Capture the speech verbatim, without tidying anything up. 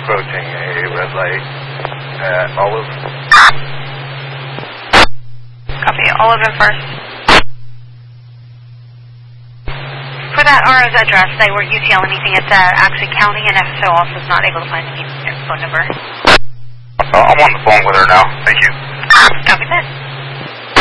approaching a red light at Olive. Copy. Olive and First. For that R O's address, they were U T L anything at uh, Axon County, and if so, also is not able to find any phone number. Uh, I'm on the phone with her now. Thank you. Copy that.